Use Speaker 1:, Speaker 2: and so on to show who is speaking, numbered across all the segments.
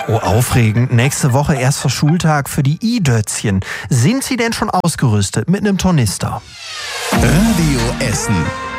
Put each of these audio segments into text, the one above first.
Speaker 1: Oh, aufregend. Nächste Woche erster Schultag für die I-Dötzchen. Sind Sie denn schon ausgerüstet mit einem Tornister?
Speaker 2: Radio Essen.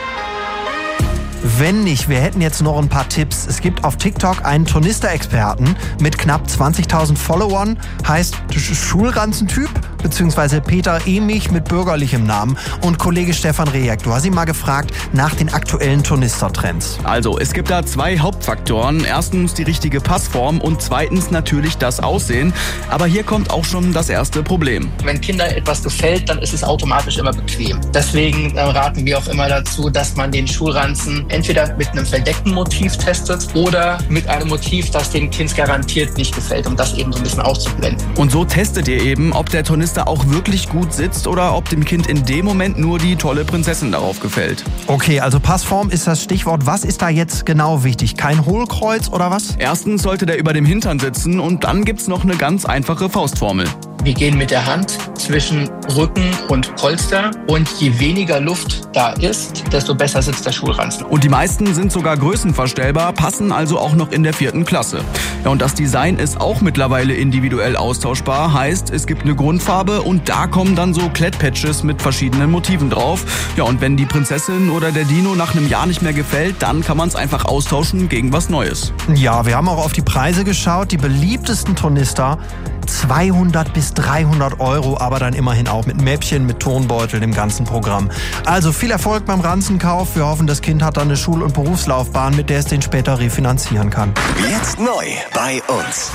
Speaker 1: Wenn nicht, wir hätten jetzt noch ein paar Tipps. Es gibt auf TikTok einen Tornister-Experten mit knapp 20.000 Followern, heißt Schulranzentyp, beziehungsweise Peter Emich mit bürgerlichem Namen. Und Kollege Stefan Rejek, du hast ihn mal gefragt nach den aktuellen Tornister-Trends.
Speaker 3: Also, es gibt da zwei Hauptfaktoren. Erstens die richtige Passform und zweitens natürlich das Aussehen. Aber hier kommt auch schon das erste Problem.
Speaker 4: Wenn Kindern etwas gefällt, dann ist es automatisch immer bequem. Deswegen raten wir auch immer dazu, dass man den Schulranzen entweder mit einem verdeckten Motiv testet oder mit einem Motiv, das dem Kind garantiert nicht gefällt, um das eben so ein bisschen auszublenden.
Speaker 3: Und so testet ihr eben, ob der Tornister auch wirklich gut sitzt oder ob dem Kind in dem Moment nur die tolle Prinzessin darauf gefällt.
Speaker 1: Okay, also Passform ist das Stichwort. Was ist da jetzt genau wichtig? Kein Hohlkreuz oder was?
Speaker 3: Erstens sollte der über dem Hintern sitzen und dann gibt's noch eine ganz einfache Faustformel.
Speaker 4: Wir gehen mit der Hand zwischen Rücken und Polster und je weniger Luft da ist, desto besser sitzt der Schulranzen.
Speaker 3: Und die meisten sind sogar größenverstellbar, passen also auch noch in der 4. Klasse. Ja, und das Design ist auch mittlerweile individuell austauschbar, heißt, es gibt eine Grundfarbe und da kommen dann so Klettpatches mit verschiedenen Motiven drauf. Ja, und wenn die Prinzessin oder der Dino nach einem Jahr nicht mehr gefällt, dann kann man es einfach austauschen gegen was Neues.
Speaker 1: Ja, wir haben auch auf die Preise geschaut. Die beliebtesten Tornister 200 bis 300 Euro, aber dann immerhin auch mit Mäppchen, mit Turnbeutel, dem ganzen Programm. Also viel Erfolg beim Ranzenkauf. Wir hoffen, das Kind hat dann eine Schul- und Berufslaufbahn, mit der es den später refinanzieren kann.
Speaker 2: Jetzt neu bei uns.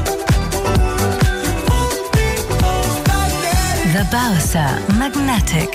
Speaker 5: The Bowser Magnetic.